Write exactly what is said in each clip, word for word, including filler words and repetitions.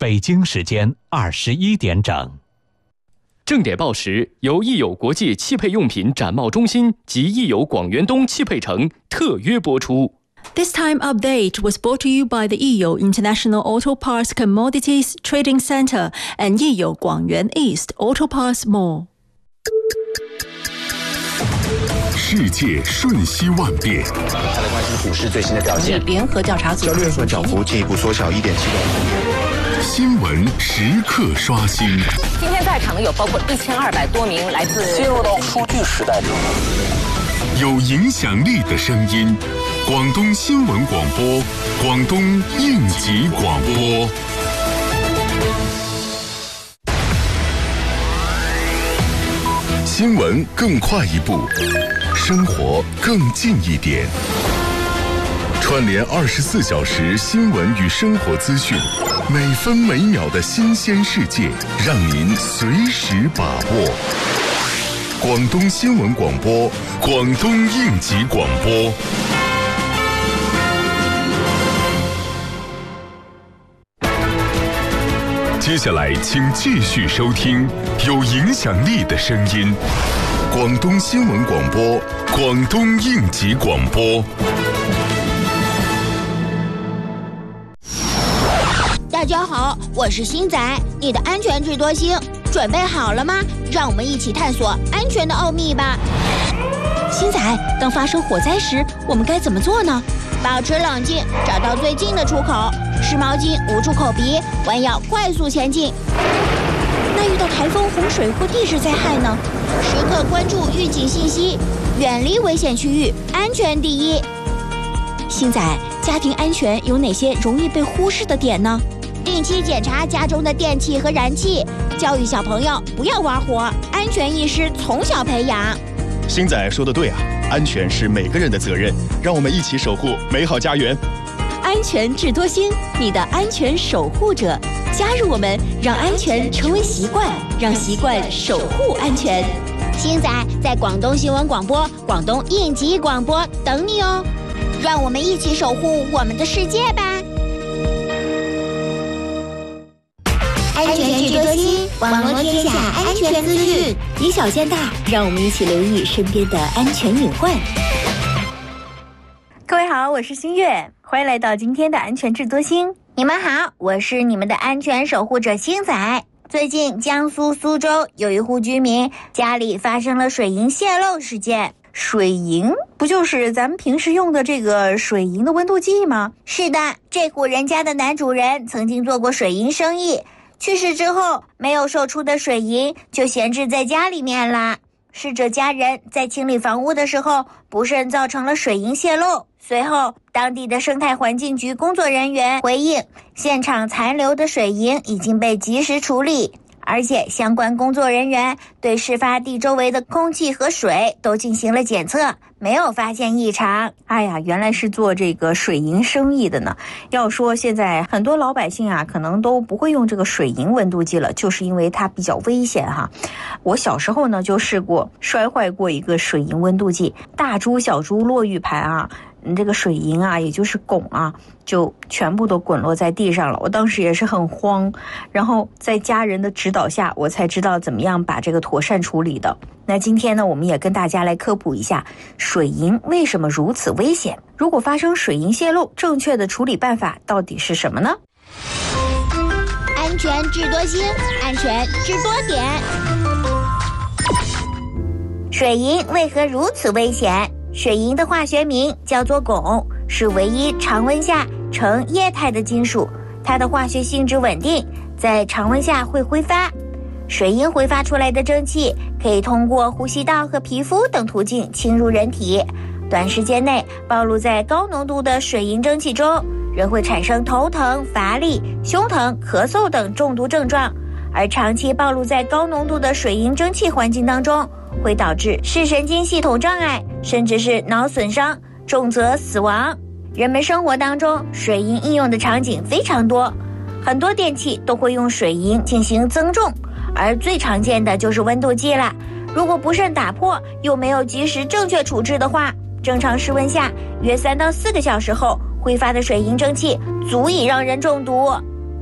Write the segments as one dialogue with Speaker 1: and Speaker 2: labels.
Speaker 1: 北京时间二十一点整。
Speaker 2: 正点报时由益友国际汽配用品展贸中心及益友广元东汽配城特约播出。
Speaker 3: This time update was brought to you by the Yiyou International Auto Parts Commodities Trading Center and Yiyou Guangyuan East Auto Parts Mall。
Speaker 4: 世界瞬息万变，
Speaker 5: 再来关心股市最新的表现。
Speaker 6: 联合调查组
Speaker 5: 交易所涨幅进一步缩小一点七个。
Speaker 4: 新闻时刻刷新。
Speaker 6: 今天在场的有包括一千二百多名来自
Speaker 5: 进入到数据时代中，
Speaker 4: 有影响力的声音，广东新闻广播，广东应急广播。新闻更快一步，生活更近一点。串联二十四小时新闻与生活资讯，每分每秒的新鲜世界，让您随时把握。广东新闻广播，广东应急广播。接下来，请继续收听有影响力的声音——广东新闻广播，广东应急广播。
Speaker 7: 大家好，我是星仔，你的安全智多星，准备好了吗？让我们一起探索安全的奥秘吧。星仔，当发生火灾时，我们该怎么做呢？保持冷静，找到最近的出口，湿毛巾捂住口鼻，弯腰快速前进。那遇到台风、洪水或地质灾害呢？时刻关注预警信息，远离危险区域，安全第一。星仔，家庭安全有哪些容易被忽视的点呢？定期检查家中的电器和燃气，教育小朋友不要玩火，安全意识从小培养。
Speaker 8: 星仔说的对啊，安全是每个人的责任，让我们一起守护美好家园。
Speaker 3: 安全智多星，你的安全守护者，加入我们，让安全成为习惯，让习惯守护安全。
Speaker 7: 星仔在广东新闻广播、广东应急广播等你哦，让我们一起守护我们的世界吧。
Speaker 9: 安全智多星，网罗天下安全资讯，
Speaker 3: 以小见大，让我们一起留意身边的安全隐患。
Speaker 10: 各位好，我是新月，欢迎来到今天的安全智多星。
Speaker 7: 你们好，我是你们的安全守护者星仔。最近江苏苏州有一户居民家里发生了水银泄漏事件。
Speaker 10: 水银不就是咱们平时用的这个水银的温度计吗？
Speaker 7: 是的，这户人家的男主人曾经做过水银生意，去世之后没有售出的水银就闲置在家里面啦。逝者家人在清理房屋的时候不慎造成了水银泄漏，随后当地的生态环境局工作人员回应，现场残留的水银已经被及时处理，而且相关工作人员对事发地周围的空气和水都进行了检测，没有发现异常。
Speaker 10: 哎呀，原来是做这个水银生意的呢。要说现在很多老百姓啊，可能都不会用这个水银温度计了，就是因为它比较危险哈。我小时候呢就试过摔坏过一个水银温度计，大珠小珠落玉盘啊，这个水银啊，也就是汞啊，就全部都滚落在地上了。我当时也是很慌，然后在家人的指导下，我才知道怎么样把这个妥善处理的。那今天呢，我们也跟大家来科普一下水银为什么如此危险。如果发生水银泄漏，正确的处理办法到底是什么呢？
Speaker 7: 安全智多星，安全智多点。水银为何如此危险？水银的化学名叫做汞，是唯一常温下呈液态的金属，它的化学性质稳定，在常温下会挥发。水银挥发出来的蒸汽可以通过呼吸道和皮肤等途径侵入人体，短时间内暴露在高浓度的水银蒸汽中，人会产生头疼、乏力、胸疼、咳嗽等中毒症状，而长期暴露在高浓度的水银蒸汽环境当中，会导致视神经系统障碍，甚至是脑损伤，重则死亡。人们生活当中水银应用的场景非常多，很多电器都会用水银进行增重，而最常见的就是温度计了。如果不慎打破，又没有及时正确处置的话，正常室温下约三到四个小时后挥发的水银蒸汽足以让人中毒。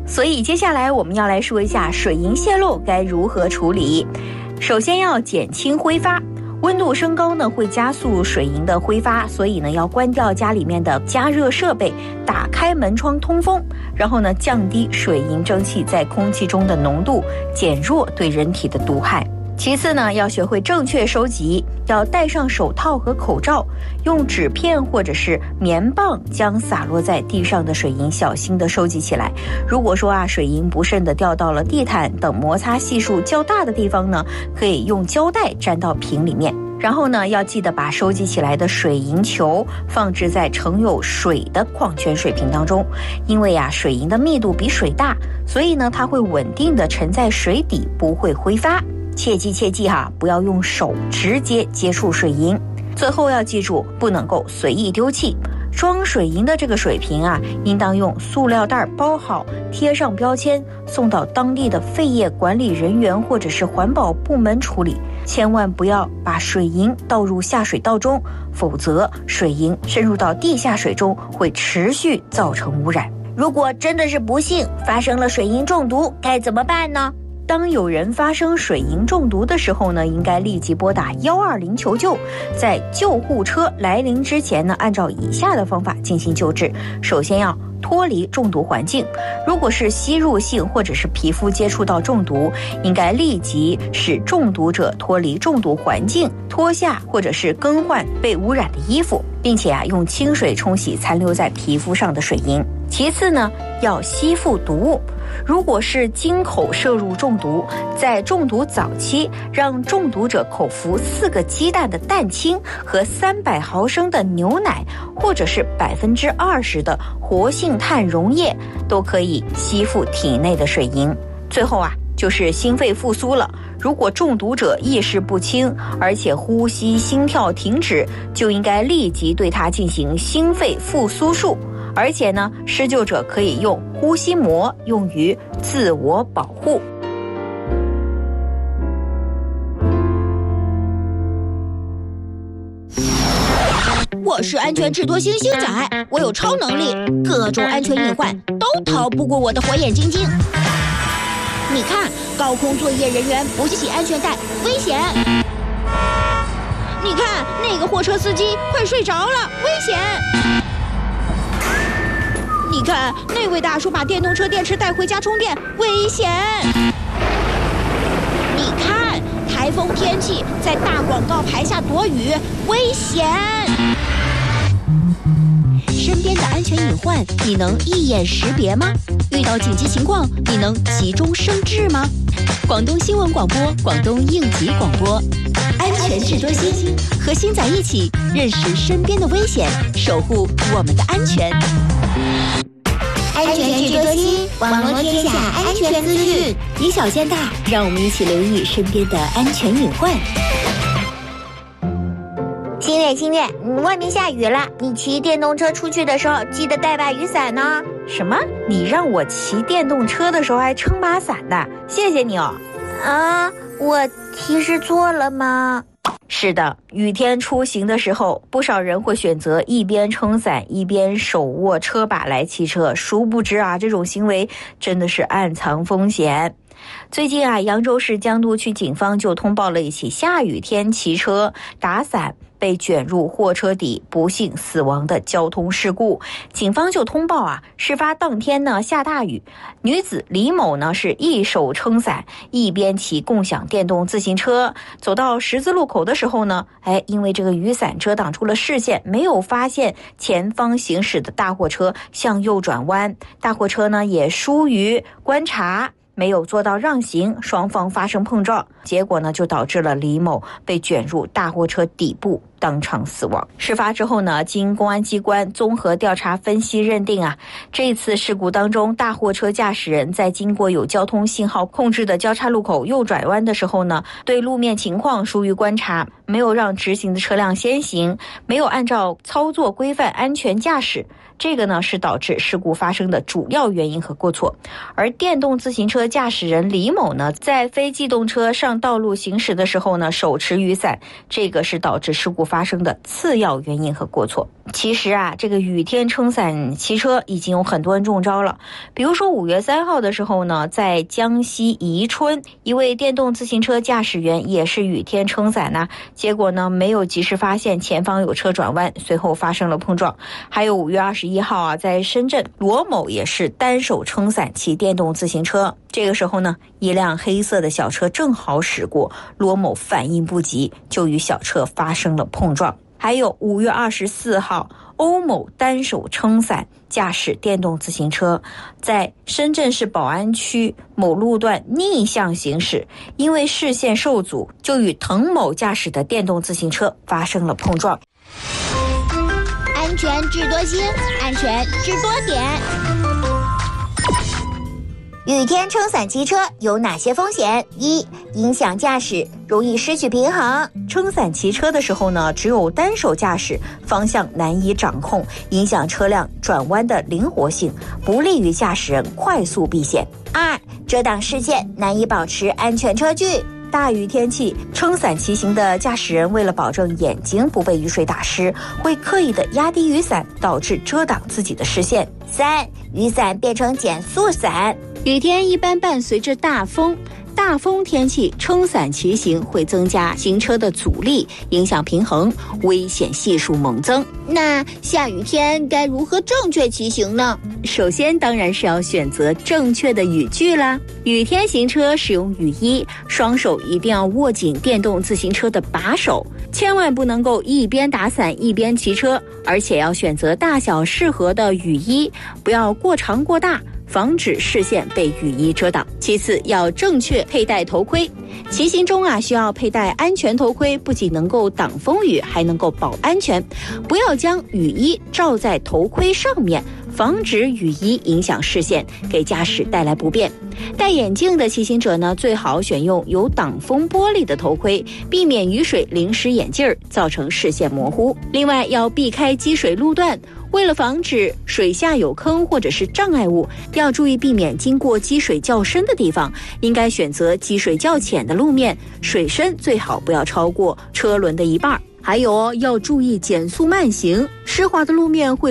Speaker 10: 所以接下来我们要来说一下水银泄漏该如何处理。首先要减轻挥发，温度升高呢会加速水银的挥发，所以呢要关掉家里面的加热设备，打开门窗通风，然后呢降低水银蒸汽在空气中的浓度，减弱对人体的毒害。其次呢，要学会正确收集，要戴上手套和口罩，用纸片或者是棉棒将洒落在地上的水银小心地收集起来。如果说啊水银不慎地掉到了地毯等摩擦系数较大的地方呢，可以用胶带粘到瓶里面。然后呢，要记得把收集起来的水银球放置在盛有水的矿泉水瓶当中，因为啊水银的密度比水大，所以呢它会稳定地沉在水底，不会挥发。切记切记哈，不要用手直接接触水银。最后要记住，不能够随意丢弃。装水银的这个水瓶啊，应当用塑料袋包好，贴上标签，送到当地的废液管理人员或者是环保部门处理。千万不要把水银倒入下水道中，否则水银渗入到地下水中，会持续造成污染。
Speaker 7: 如果真的是不幸发生了水银中毒，该怎么办呢？
Speaker 10: 当有人发生水银中毒的时候呢，应该立即拨打一二零求救，在救护车来临之前呢，按照以下的方法进行救治。首先要脱离中毒环境，如果是吸入性或者是皮肤接触到中毒，应该立即使中毒者脱离中毒环境，脱下或者是更换被污染的衣服，并且啊用清水冲洗残留在皮肤上的水银。其次呢，要吸附毒物。如果是经口摄入中毒，在中毒早期，让中毒者口服四个鸡蛋的蛋清和三百毫升的牛奶，或者是百分之二十的活性炭溶液，都可以吸附体内的水银。最后啊，就是心肺复苏了。如果中毒者意识不清，而且呼吸、心跳停止，就应该立即对他进行心肺复苏术。而且呢，施救者可以用呼吸膜用于自我保护。
Speaker 9: 我是安全智多星星仔，我有超能力，各种安全隐患都逃不过我的火眼金睛。你看，高空作业人员不系安全带，危险！你看，那个货车司机快睡着了，危险！你看，那位大叔把电动车电池带回家充电，危险！你看，台风天气在大广告牌下躲雨，危险！身边的安全隐患，你能一眼识别吗？遇到紧急情况，你能急中生智吗？广东新闻广播，广东应急广播，安全智多星，和星仔一起认识身边的危险，守护我们的安全。
Speaker 7: 安全智多星，网罗天下安全资讯，
Speaker 9: 以小见大，让我们一起留意身边的安全隐患。
Speaker 7: 星月星月，外面下雨了，你骑电动车出去的时候记得带把雨伞呢。
Speaker 10: 什么？你让我骑电动车的时候还撑把伞的？谢谢你哦。
Speaker 7: 啊，我提示错了吗？
Speaker 10: 是的，雨天出行的时候，不少人会选择一边撑伞一边手握车把来骑车，殊不知啊，这种行为真的是暗藏风险。最近啊，扬州市江都区警方就通报了一起下雨天骑车打伞被卷入货车底不幸死亡的交通事故。警方就通报啊，事发当天呢下大雨，女子李某呢是一手撑伞，一边骑共享电动自行车，走到十字路口的时候呢，哎，因为这个雨伞遮挡住了视线，没有发现前方行驶的大货车向右转弯，大货车呢也疏于观察，没有做到让行，双方发生碰撞，结果呢就导致了李某被卷入大货车底部，当场死亡。事发之后呢，经公安机关综合调查分析认定啊，这次事故当中，大货车驾驶人在经过有交通信号控制的交叉路口右转弯的时候呢，对路面情况疏于观察，没有让直行的车辆先行，没有按照操作规范安全驾驶，这个呢是导致事故发生的主要原因和过错。而电动自行车驾驶人李某呢，在非机动车上道路行驶的时候呢，手持雨伞，这个是导致事故发发生的次要原因和过错。其实啊，这个雨天撑伞骑车已经有很多人中招了。比如说五月三号的时候呢，在江西宜春，一位电动自行车驾驶员也是雨天撑伞呢，结果呢没有及时发现前方有车转弯，随后发生了碰撞。还有五月二十一号啊，在深圳，罗某也是单手撑伞骑电动自行车，这个时候呢，一辆黑色的小车正好驶过，罗某反应不及，就与小车发生了碰撞。还有五月二十四号，欧某单手撑伞驾驶电动自行车，在深圳市宝安区某路段逆向行驶，因为视线受阻，就与滕某驾驶的电动自行车发生了碰撞。
Speaker 9: 安全智多星，安全智多点。
Speaker 7: 雨天撑伞骑车有哪些风险？一、影响驾驶，容易失去平衡。
Speaker 10: 撑伞骑车的时候呢，只有单手驾驶，方向难以掌控，影响车辆转弯的灵活性，不利于驾驶人快速避险。
Speaker 7: 二、遮挡视线，难以保持安全车距。
Speaker 10: 大雨天气，撑伞骑行的驾驶人为了保证眼睛不被雨水打湿，会刻意的压低雨伞，导致遮挡自己的视线。
Speaker 7: 三、雨伞变成减速伞。
Speaker 9: 雨天一般伴随着大风，大风天气撑伞骑行会增加行车的阻力，影响平衡，危险系数猛增。
Speaker 11: 那下雨天该如何正确骑行呢？
Speaker 9: 首先当然是要选择正确的雨具啦。雨天行车使用雨衣，双手一定要握紧电动自行车的把手，千万不能够一边打伞一边骑车，而且要选择大小适合的雨衣，不要过长过大，防止视线被雨衣遮挡。其次要正确佩戴头盔，骑行中啊需要佩戴安全头盔，不仅能够挡风雨，还能够保安全。不要将雨衣罩在头盔上面，防止雨衣影响视线，给驾驶带来不便。戴眼镜的骑行者呢，最好选用有挡风玻璃的头盔，避免雨水淋湿眼镜，造成视线模糊。另外要避开积水路段，为了防止水下有坑或者是障碍物，要注意避免经过积水较深的地方，应该选择积水较浅的路面，水深最好不要超过车轮的一半。还有哦，要注意减速慢行，湿滑的路面会